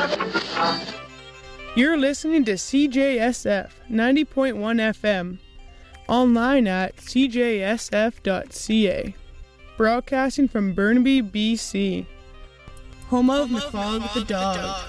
You're listening to CJSF 90.1 FM, online at cjsf.ca, broadcasting from Burnaby, BC, home of McFog the Dog.